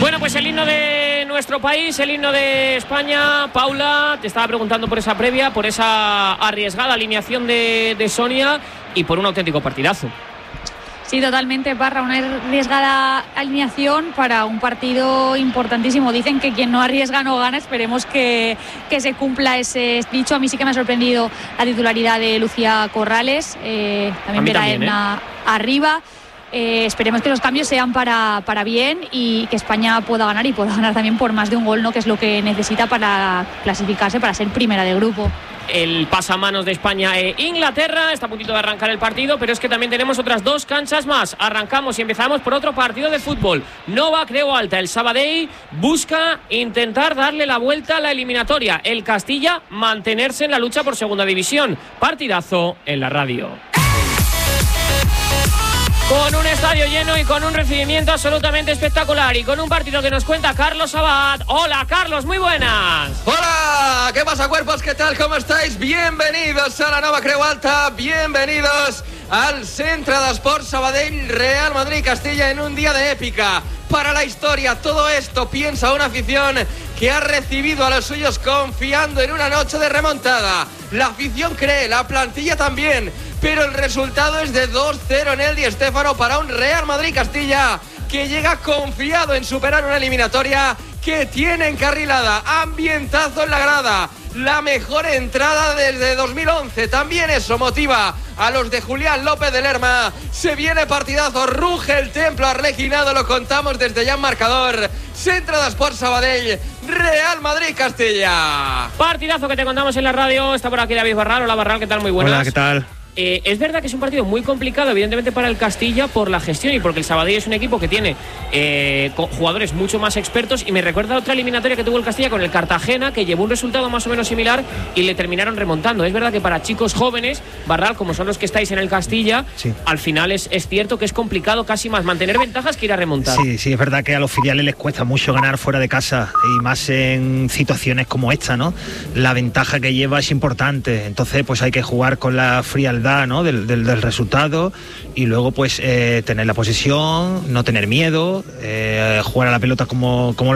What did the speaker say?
Bueno, pues el himno de nuestro país, el himno de España. Paula, te estaba preguntando por esa previa, por esa arriesgada alineación de Sonia y por un auténtico partidazo. Sí, totalmente, Parra, una arriesgada alineación para un partido importantísimo. Dicen que quien no arriesga no gana. Esperemos que se cumpla ese dicho. A mí sí que me ha sorprendido la titularidad de Lucía Corrales, también ver a Edna arriba. Esperemos que los cambios sean para bien y que España pueda ganar, y pueda ganar también por más de un gol, ¿no?, que es lo que necesita para clasificarse, para ser primera de grupo. El pasamanos de España e Inglaterra está a puntito de arrancar el partido, pero es que también tenemos otras dos canchas más. Arrancamos y empezamos por otro partido de fútbol. Nova Creu Alta, el Sabadell busca intentar darle la vuelta a la eliminatoria. El Castilla mantenerse en la lucha por segunda división. Partidazo en la radio. Con un estadio lleno y con un recibimiento absolutamente espectacular y con un partido que nos cuenta Carlos Abad. Hola, Carlos, muy buenas. Hola, ¿qué pasa, cuerpos? ¿Qué tal? ¿Cómo estáis? Bienvenidos a la Nova Creu Alta, bienvenidos al Centre d'Esports Sabadell Real Madrid Castilla en un día de épica para la historia. Todo esto piensa una afición que ha recibido a los suyos confiando en una noche de remontada. La afición cree, la plantilla también, pero el resultado es de 2-0 en el Di Stéfano para un Real Madrid Castilla que llega confiado en superar una eliminatoria que tiene encarrilada. Ambientazo en la grada, la mejor entrada desde 2011. También eso motiva a los de Julián López de Lerma. Se viene partidazo, ruge el templo arlequinado, lo contamos desde ya en marcador. Centre d'Esports Sabadell, Real Madrid Castilla. Partidazo que te contamos en la radio. Está por aquí David Barral. Hola, Barral, ¿qué tal? Muy buenas. Hola, ¿qué tal? Es verdad que es un partido muy complicado, evidentemente, para el Castilla por la gestión y porque el Sabadell es un equipo que tiene jugadores mucho más expertos, y me recuerda a otra eliminatoria que tuvo el Castilla con el Cartagena, que llevó un resultado más o menos similar y le terminaron remontando. Es verdad que para chicos jóvenes, Barral, como son los que estáis en el Castilla, sí, al final es cierto que es complicado casi más mantener ventajas que ir a remontar. Sí, es verdad que a los filiales les cuesta mucho ganar fuera de casa, y más en situaciones como esta, ¿no? La ventaja que lleva es importante, entonces pues hay que jugar con la frialdad, ¿no?, del resultado, y luego pues tener la posesión, no tener miedo, jugar a la pelota como